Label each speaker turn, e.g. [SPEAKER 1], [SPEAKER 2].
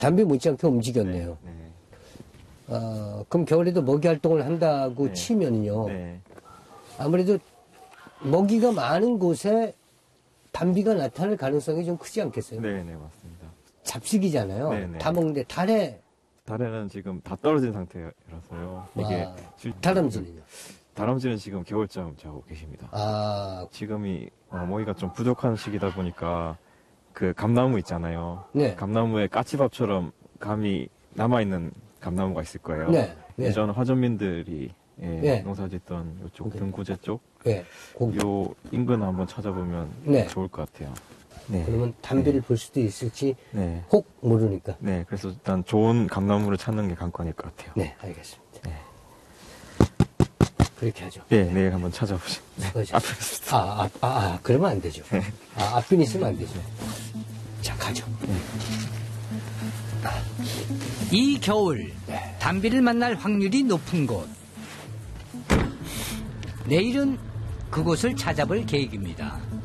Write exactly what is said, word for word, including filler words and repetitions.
[SPEAKER 1] 담비 못지않게 움직였네요.
[SPEAKER 2] 네. 네.
[SPEAKER 1] 어, 그럼 겨울에도 먹이 활동을 한다고
[SPEAKER 2] 네.
[SPEAKER 1] 치면요.
[SPEAKER 2] 네.
[SPEAKER 1] 아무래도 먹이가 많은 곳에 담비가 나타날 가능성이 좀 크지 않겠어요?
[SPEAKER 2] 네, 네, 맞습니다.
[SPEAKER 1] 잡식이잖아요.
[SPEAKER 2] 네, 네.
[SPEAKER 1] 다 먹는데 달에
[SPEAKER 2] 달에는 지금 다 떨어진 상태라서요. 이게
[SPEAKER 1] 아,
[SPEAKER 2] 실-
[SPEAKER 1] 다람쥐는요?
[SPEAKER 2] 다람쥐는 지금 겨울잠 자고 계십니다.
[SPEAKER 1] 아,
[SPEAKER 2] 지금이 어, 먹이가 좀 부족한 시기다 보니까 그 감나무 있잖아요.
[SPEAKER 1] 네.
[SPEAKER 2] 감나무에 까치밥처럼 감이 남아있는 감나무가 있을 거예요.
[SPEAKER 1] 네. 네.
[SPEAKER 2] 예전 화전민들이 예,
[SPEAKER 1] 네.
[SPEAKER 2] 농사짓던 이쪽
[SPEAKER 1] 네.
[SPEAKER 2] 등구제 쪽,
[SPEAKER 1] 네. 고기.
[SPEAKER 2] 요 인근 한번 찾아보면
[SPEAKER 1] 네.
[SPEAKER 2] 좋을 것 같아요. 네.
[SPEAKER 1] 그러면 담비를 볼 수도 있을지
[SPEAKER 2] 네.
[SPEAKER 1] 혹 모르니까.
[SPEAKER 2] 네. 그래서 일단 좋은 감나무를 찾는 게 관건일 것 같아요.
[SPEAKER 1] 네, 알겠습니다.
[SPEAKER 2] 네.
[SPEAKER 1] 그렇게 하죠.
[SPEAKER 2] 네, 내일 한번 찾아보시죠. 네.
[SPEAKER 1] 그렇죠.
[SPEAKER 2] 앞에 있습니다.
[SPEAKER 1] 아, 아, 아, 아, 그러면 안 되죠. 아, 앞빈 있으면 안 되죠. 자, 가죠.
[SPEAKER 3] 이 겨울 담비를 만날 확률이 높은 곳. 내일은 그곳을 찾아볼 계획입니다.